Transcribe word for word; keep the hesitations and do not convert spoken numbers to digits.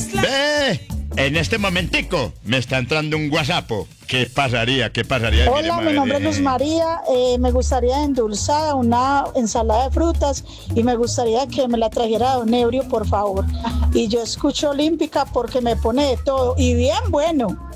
Ve, en este momentico me está entrando un WhatsApp. ¿Qué pasaría? ¿Qué pasaría? Hola, mi nombre es Luz María. Eh, me gustaría endulzada una ensalada de frutas y me gustaría que me la trajera Don Ebrio, por favor. Y yo escucho Olímpica porque me pone de todo y bien bueno.